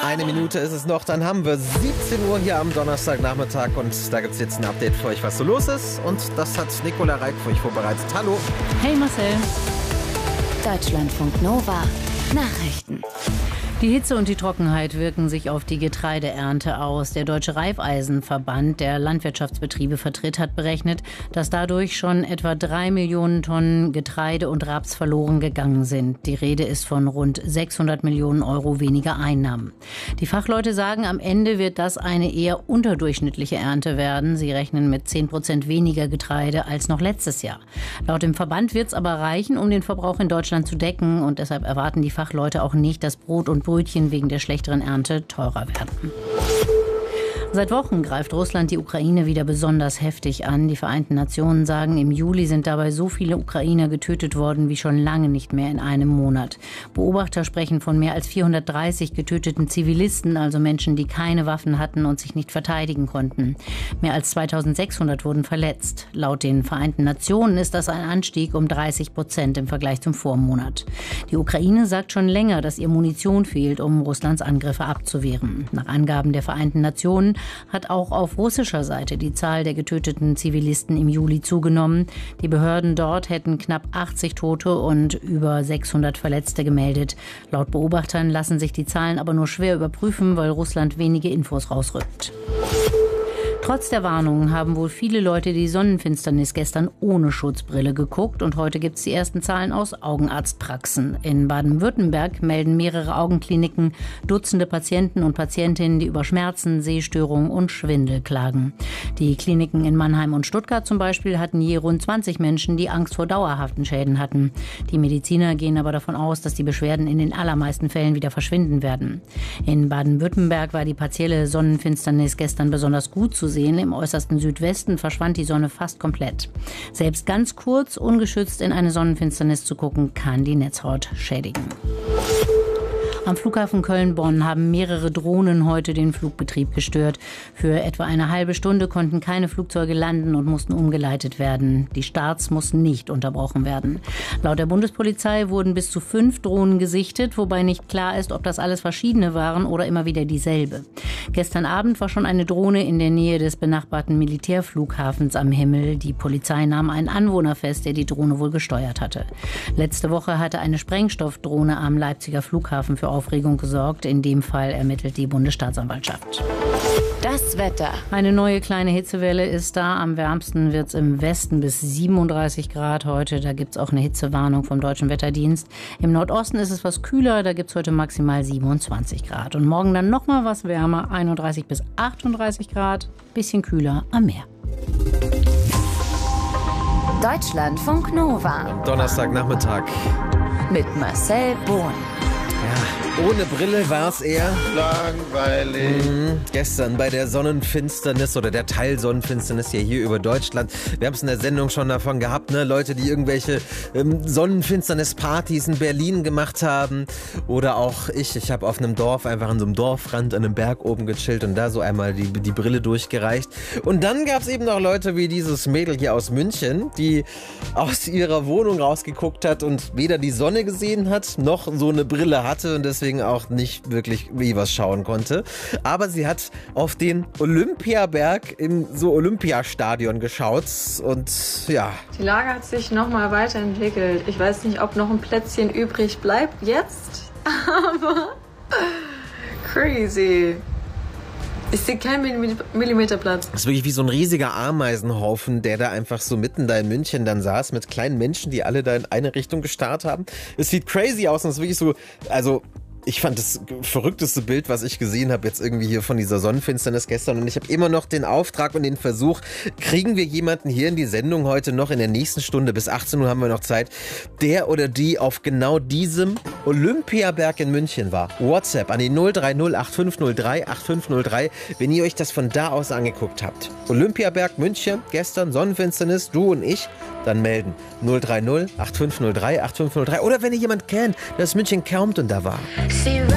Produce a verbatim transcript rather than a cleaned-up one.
Eine Minute ist es noch, dann haben wir siebzehn Uhr hier am Donnerstagnachmittag und da gibt es jetzt ein Update für euch, was so los ist. Und das hat Nicola Reik für euch vorbereitet. Hallo. Hey Marcel. Deutschlandfunk Nova. Nachrichten. Die Hitze und die Trockenheit wirken sich auf die Getreideernte aus. Der Deutsche Raiffeisenverband, der Landwirtschaftsbetriebe vertritt, hat berechnet, dass dadurch schon etwa drei Millionen Tonnen Getreide und Raps verloren gegangen sind. Die Rede ist von rund sechshundert Millionen Euro weniger Einnahmen. Die Fachleute sagen, am Ende wird das eine eher unterdurchschnittliche Ernte werden. Sie rechnen mit zehn Prozent weniger Getreide als noch letztes Jahr. Laut dem Verband wird es aber reichen, um den Verbrauch in Deutschland zu decken. Und deshalb erwarten die Fachleute auch nicht, dass Brot und Brötchen wegen der schlechteren Ernte teurer werden. Seit Wochen greift Russland die Ukraine wieder besonders heftig an. Die Vereinten Nationen sagen, im Juli sind dabei so viele Ukrainer getötet worden wie schon lange nicht mehr in einem Monat. Beobachter sprechen von mehr als vierhundertdreißig getöteten Zivilisten, also Menschen, die keine Waffen hatten und sich nicht verteidigen konnten. Mehr als zweitausendsechshundert wurden verletzt. Laut den Vereinten Nationen ist das ein Anstieg um dreißig Prozent im Vergleich zum Vormonat. Die Ukraine sagt schon länger, dass ihr Munition fehlt, um Russlands Angriffe abzuwehren. Nach Angaben der Vereinten Nationen hat auch auf russischer Seite die Zahl der getöteten Zivilisten im Juli zugenommen. Die Behörden dort hätten knapp achtzig Tote und über sechshundert Verletzte gemeldet. Laut Beobachtern lassen sich die Zahlen aber nur schwer überprüfen, weil Russland wenige Infos rausrückt. Trotz der Warnungen haben wohl viele Leute die Sonnenfinsternis gestern ohne Schutzbrille geguckt und heute gibt es die ersten Zahlen aus Augenarztpraxen. In Baden-Württemberg melden mehrere Augenkliniken Dutzende Patienten und Patientinnen, die über Schmerzen, Sehstörungen und Schwindel klagen. Die Kliniken in Mannheim und Stuttgart zum Beispiel hatten je rund zwanzig Menschen, die Angst vor dauerhaften Schäden hatten. Die Mediziner gehen aber davon aus, dass die Beschwerden in den allermeisten Fällen wieder verschwinden werden. In Baden-Württemberg war die partielle Sonnenfinsternis gestern besonders gut zu sehen. Im äußersten Südwesten verschwand die Sonne fast komplett. Selbst ganz kurz, ungeschützt in eine Sonnenfinsternis zu gucken, kann die Netzhaut schädigen. Am Flughafen Köln-Bonn haben mehrere Drohnen heute den Flugbetrieb gestört. Für etwa eine halbe Stunde konnten keine Flugzeuge landen und mussten umgeleitet werden. Die Starts mussten nicht unterbrochen werden. Laut der Bundespolizei wurden bis zu fünf Drohnen gesichtet, wobei nicht klar ist, ob das alles verschiedene waren oder immer wieder dieselbe. Gestern Abend war schon eine Drohne in der Nähe des benachbarten Militärflughafens am Himmel. Die Polizei nahm einen Anwohner fest, der die Drohne wohl gesteuert hatte. Letzte Woche hatte eine Sprengstoffdrohne am Leipziger Flughafen für Aufregung gesorgt. In dem Fall ermittelt die Bundesstaatsanwaltschaft. Das Wetter. Eine neue kleine Hitzewelle ist da. Am wärmsten wird es im Westen bis siebenunddreißig Grad heute. Da gibt es auch eine Hitzewarnung vom Deutschen Wetterdienst. Im Nordosten ist es was kühler. Da gibt es heute maximal siebenundzwanzig Grad. Und morgen dann noch mal was wärmer. einunddreißig bis achtunddreißig Grad. Bisschen kühler am Meer. Deutschlandfunk Nova. Am Donnerstagnachmittag. Mit Marcel Bohn. Ja, ohne Brille war es eher langweilig. Mhm, gestern bei der Sonnenfinsternis oder der Teilsonnenfinsternis hier, hier über Deutschland. Wir haben es in der Sendung schon davon gehabt, ne? Leute, die irgendwelche ähm, Sonnenfinsternis-Partys in Berlin gemacht haben. Oder auch ich, ich habe auf einem Dorf, einfach an so einem Dorfrand, an einem Berg oben gechillt und da so einmal die, die Brille durchgereicht. Und dann gab es eben noch Leute wie dieses Mädel hier aus München, die aus ihrer Wohnung rausgeguckt hat und weder die Sonne gesehen hat, noch so eine Brille hatte und deswegen auch nicht wirklich wie was schauen konnte. Aber sie hat auf den Olympiaberg im so Olympiastadion geschaut und ja. Die Lage hat sich nochmal weiterentwickelt. Ich weiß nicht, ob noch ein Plätzchen übrig bleibt jetzt, aber crazy. Ich sehe keinen Millimeterplatz. Das ist wirklich wie so ein riesiger Ameisenhaufen, der da einfach so mitten da in München dann saß, mit kleinen Menschen, die alle da in eine Richtung gestarrt haben. Es sieht crazy aus und es ist wirklich so, also ich fand das verrückteste Bild, was ich gesehen habe, jetzt irgendwie hier von dieser Sonnenfinsternis gestern. Und ich habe immer noch den Auftrag und den Versuch, kriegen wir jemanden hier in die Sendung heute noch in der nächsten Stunde, bis achtzehn Uhr haben wir noch Zeit, der oder die auf genau diesem Olympiaberg in München war. WhatsApp an die null drei null acht fünf null drei acht fünf null drei, wenn ihr euch das von da aus angeguckt habt. Olympiaberg München, gestern Sonnenfinsternis, du und ich, dann melden. null drei null acht fünf null drei acht fünf null drei. Oder wenn ihr jemand kennt, der aus München kommt und da war. Sie